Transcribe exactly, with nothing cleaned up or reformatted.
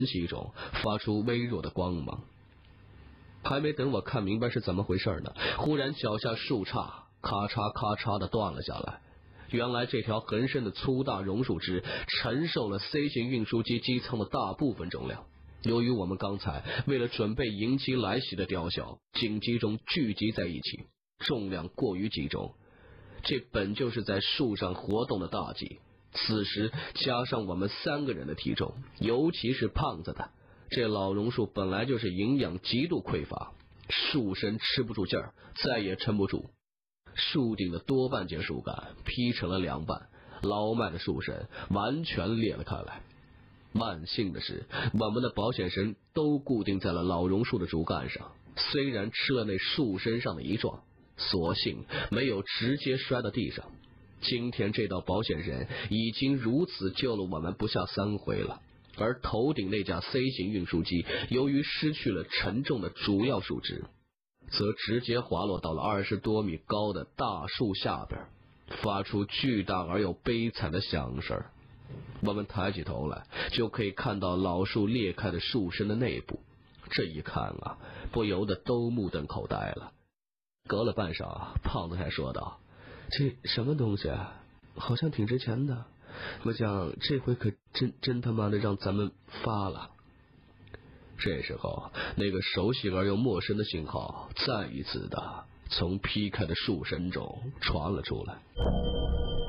息中发出微弱的光芒。还没等我看明白是怎么回事呢，忽然脚下树杈咔嚓咔嚓的断了下来。原来这条横伸的粗大榕树枝承受了 C 型运输机机舱的大部分重量。由于我们刚才为了准备迎击来袭的雕鸮，紧急中聚集在一起，重量过于集中，这本就是在树上活动的大忌，此时加上我们三个人的体重，尤其是胖子的，这老榕树本来就是营养极度匮乏，树身吃不住劲儿，再也撑不住。树顶的多半截树干劈成了两半，老迈的树身完全裂了开来。万幸的是，我们的保险绳都固定在了老榕树的主干上，虽然吃了那树身上的一撞，所幸没有直接摔到地上。今天这道保险绳已经如此救了我们不下三回了。而头顶那架 C 型运输机由于失去了沉重的主要树枝，则直接滑落到了二十多米高的大树下边，发出巨大而又悲惨的响声。我们抬起头来，就可以看到老树裂开的树身的内部，这一看啊，不由得都目瞪口呆了。隔了半晌，胖子才说道：“这什么东西啊？好像挺值钱的。我想这回可真真他妈的让咱们发了。”这时候，那个熟悉而又陌生的信号再一次的从劈开的树身中传了出来。